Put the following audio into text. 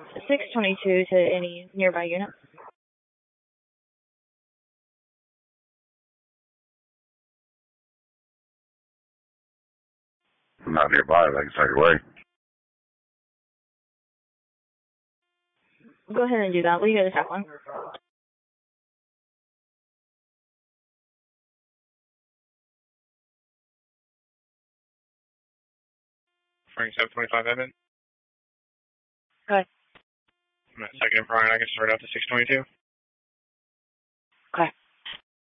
622 to any nearby unit. I'm not nearby, but I can take it away. Go ahead and do that. What do you guys have on? 2725 Evan. Okay. I'm at 2nd and Bryan. I can start out to 622. Okay.